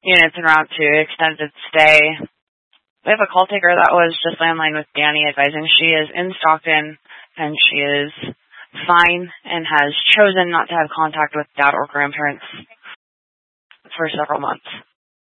units en route to extended stay. We have a call taker that was just landline with Danny advising she is in Stockton and she is fine and has chosen not to have contact with dad or grandparents for several months.